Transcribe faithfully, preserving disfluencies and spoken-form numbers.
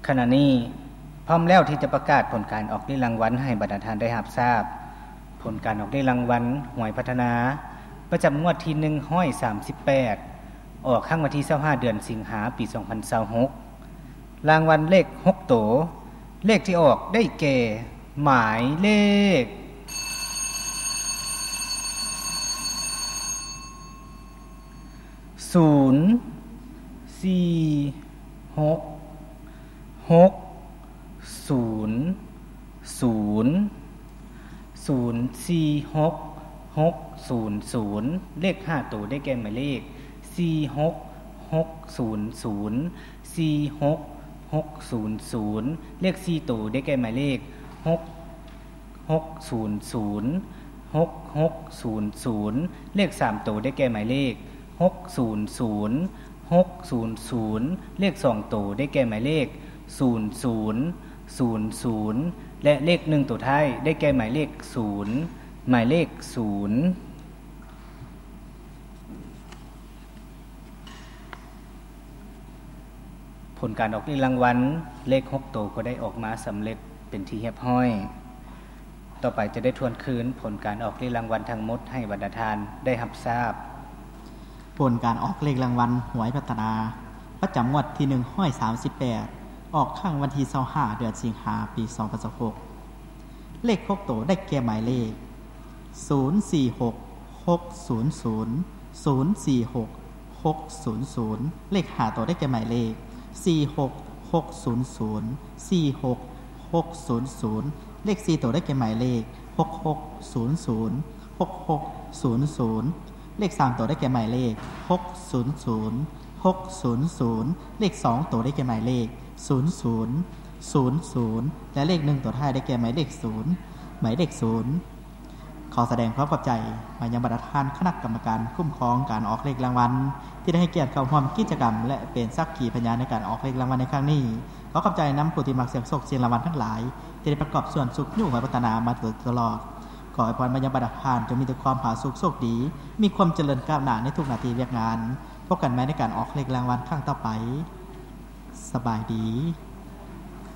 ขณะนี้พร้อมแล้วที่จะประกาศผลการออกรางวัลให้บรรดาท่านได้รับทราบผลการออกรางวัลหวยพัฒนาประจำงวดที่หนึ่งร้อยสามสิบแปดออกข้างวันที่ยี่สิบห้าเดือนสิงหาปีสองพันยี่สิบหกรางวัลเลขหกตัวเลขที่ออกได้แก่หมายเลขศูนย์สี่หกหกศูนย์ศูนย์ศูนย์สี่หกหกศูนย์ศูนย์เลขห้าตัวได้แก่หมายเลขสี่หกหกศูนย์ศูนย์สี่หกหกศูนย์ศูนย์เลขสี่ตัวได้แก่หมายเลขหกหกศูนย์ศูนย์หกหกศูนย์ศูนย์เลขสามตัวได้แก่หมายเลขหกศูนย์ศูนย์หกศูนย์ศูนย์เลขสองตัวได้แก่หมายเลขศูนย์ศูนย์ศูนย์ศูนย์และเลขหนึ่งตัวท้ายได้แก่หมายเลขศูนย์หมายเลขศูนย์ผลการออกรางวัลเลขหกตัวก็ได้ออกมาสำเร็จเป็นที่เรียบร้อยต่อไปจะได้ทวนคืนผลการออกรางวัลทั้งหมดให้บรรดาท่านได้รับทราบผลการออกเลขรางวัลหวยพัฒนาประจำงวดที่หนึ่งร้อยสามสิบแปดออกข้างวันที่ยี่สิบห้าเดือนสิงหาปีสองพันยี่สิบหกเลขหกตัวได้แก่หมายเลขศูนย์สี่หกหกศูนย์ศูนย์ ศูนย์สี่หกหกศูนย์ศูนย์เลขห้าตัวได้แก่หมายเลขสี่หกหกศูนย์ศูนย์ สี่หกหกศูนย์ศูนย์เลขสี่ตัวได้แก่หมายเลขหกหกศูนย์ศูนย์ หกหกศูนย์ศูนย์เลขสามตัวได้แก่หมายเลขหกศูนย์ศูนย์ หกศูนย์ศูนย์เลขสองตัวได้แก่หมายเลขศูนย์ศูนย์ ศูนย์ศูนย์และเลขหนึ่งตัวท้ายได้แก่หมายเลขศูนย์หมายเลขศูนย์ขอแสดงความขอบใจมายังบรรดาท่านคณะกรรมการคุ้มครองการออกเลขรางวัลที่ได้ให้เกียรติเข้าร่วมกิจกรรมและเป็นสักขีพยานในการออกเลขรางวัลในครั้งนี้ขอขอบใจนำผู้ที่มักเสี่ยงโชคเสี่ยงรางวัลทั้งหลายที่ได้ประกอบส่วนสุขยุ่งหวยพัฒนามาตลอดขอให้พรมายังบรรดาท่านจงมีแต่ความผาสุกโชคดีมีความเจริญก้าวหน้าในทุกนาทีเรียกงานพบกันไหมในการออกเลขรางวัลครั้งต่อไปสบายดี